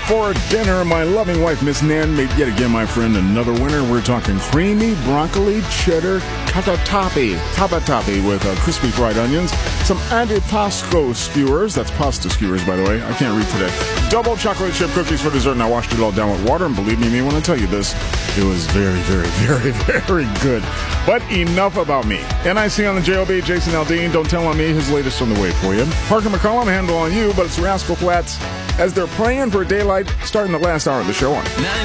for dinner, my loving wife, Miss Nan, made yet again, my friend, another winner. We're talking creamy broccoli cheddar cavatappi with crispy fried onions, some antipasto skewers. That's pasta skewers, by the way. I can't read today. Double chocolate chip cookies for dessert, and I washed it all down with water. And believe me when I tell you this, it was very, very, very, very good. But enough about me. NIC on the JOB, Jason Aldean. Don't tell on me. His latest on the way for you. Parker McCollum, handle on you, but it's Rascal Flatts as they're praying for daylight starting the last hour of the show on